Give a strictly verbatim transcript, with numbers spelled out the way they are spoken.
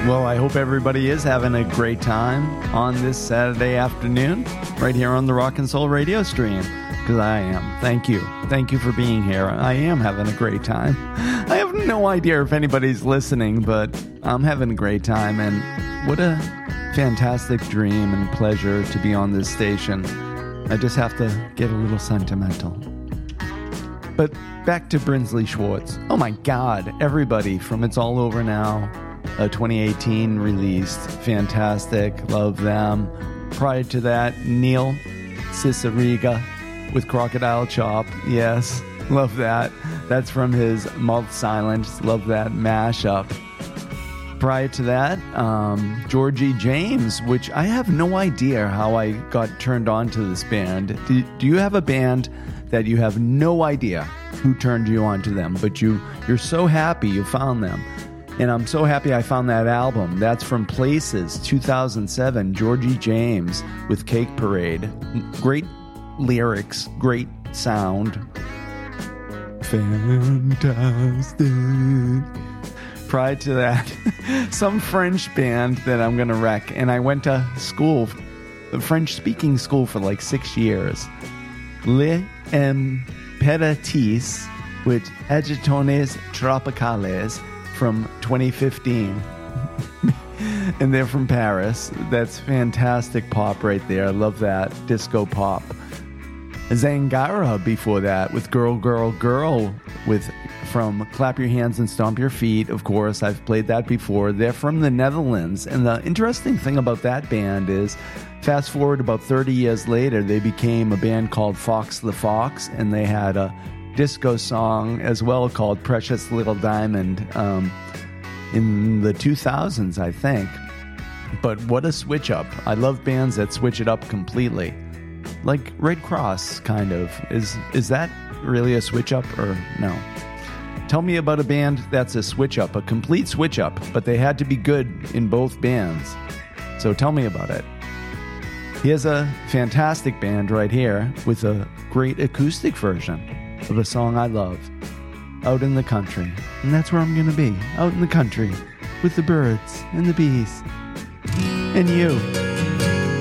Well, I hope everybody is having a great time on this Saturday afternoon right here on the Rock and Soul radio stream, because I am. Thank you. Thank you for being here. I am having a great time. I have no idea if anybody's listening, but I'm having a great time, and what a fantastic dream and pleasure to be on this station. I just have to get a little sentimental. But back to Brinsley Schwarz. Oh my God, everybody from It's All Over Now, a twenty eighteen released. Fantastic. Love them. Prior to that, Neil Cicierega with Crocodile Chop. Yes, love that. That's from his Mouth Silence. Love that mashup. Prior to that, um, Georgie James, which I have no idea how I got turned on to this band. Do, do you have a band that you have no idea who turned you on to them, but you, you're so happy you found them? And I'm so happy I found that album. That's from Places, two thousand seven, Georgie James with Cake Parade. Great lyrics, great sound. Fantastic. Prior to that, some French band that I'm going to wreck. And I went to school, a French-speaking school for like six years. Les Imperatrices with Agitones Tropicales from twenty fifteen. And they're from Paris. That's fantastic pop right there. I love that. Disco pop. Zangara before that with Girl, Girl, Girl with from Clap Your Hands and Stomp Your Feet. Of course, I've played that before. They're from the Netherlands. And the interesting thing about that band is, fast forward about thirty years later, they became a band called Fox the Fox, and they had a disco song as well called Precious Little Diamond um, in the two thousands, I think. But what a switch up. I love bands that switch it up completely. Like Red Cross, kind of. Is is that really a switch up or no? Tell me about a band that's a switch up, a complete switch up, but they had to be good in both bands. So tell me about it. Here's a fantastic band right here with a great acoustic version of a song I love, Out in the Country. And that's where I'm going to be, out in the country, with the birds and the bees. And you.